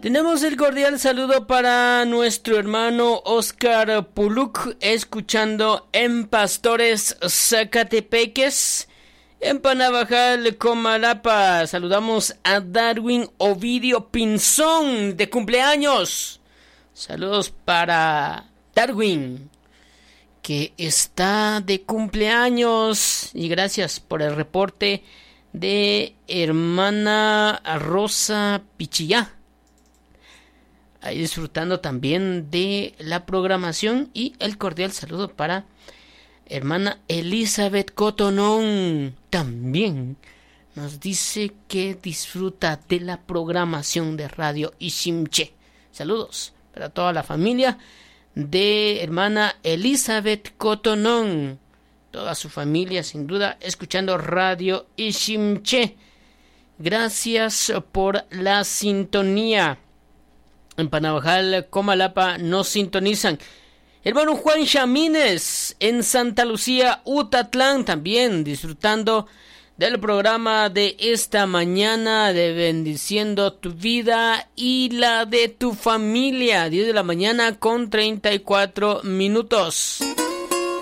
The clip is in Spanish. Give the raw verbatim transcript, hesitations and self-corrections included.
Tenemos el cordial saludo para nuestro hermano Oscar Puluc, escuchando en Pastores, Zacatepeques, en Panabajal, Comalapa. Saludamos a Darwin Ovidio Pinzón, de cumpleaños. Saludos para Darwin, que está de cumpleaños. Y gracias por el reporte de hermana Rosa Pichillá. Ahí disfrutando también de la programación. Y el cordial saludo para hermana Elizabeth Cotonón. También nos dice que disfruta de la programación de Radio Ishimche. Saludos para toda la familia de hermana Elizabeth Cotonón. Toda su familia, sin duda, escuchando Radio Ishimche. Gracias por la sintonía. En Panabajal, Comalapa, nos sintonizan. Hermano Juan Chamínez, en Santa Lucía, Utatlán, también disfrutando del programa de esta mañana, de bendiciendo tu vida y la de tu familia. diez de la mañana con treinta y cuatro minutos.